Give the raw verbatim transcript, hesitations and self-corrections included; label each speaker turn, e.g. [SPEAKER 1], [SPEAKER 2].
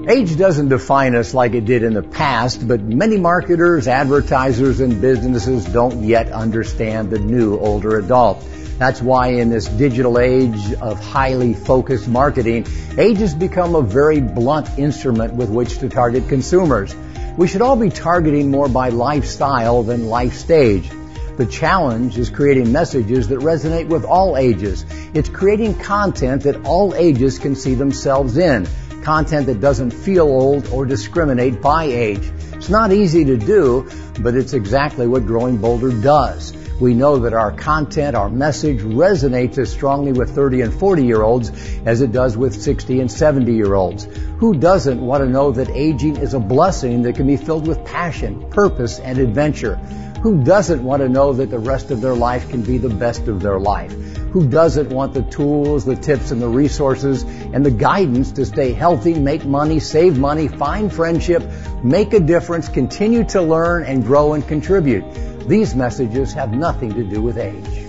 [SPEAKER 1] Age doesn't define us like it did in the past, but many marketers, advertisers, and businesses don't yet understand the new older adult. That's why in this digital age of highly focused marketing, age has become a very blunt instrument with which to target consumers. We should all be targeting more by lifestyle than life stage. The challenge is creating messages that resonate with all ages. It's creating content that all ages can see themselves in. Content that doesn't feel old or discriminate by age. It's not easy to do, but it's exactly what Growing Bolder does. We know that our content, our message resonates as strongly with thirty and forty year olds as it does with sixty and seventy year olds. Who doesn't want to know that aging is a blessing that can be filled with passion, purpose, and adventure? Who doesn't want to know that the rest of their life can be the best of their life? Who doesn't want the tools, the tips, and the resources and the guidance to stay healthy, make money, save money, find friendship, make a difference, continue to learn and grow and contribute? These messages have nothing to do with age.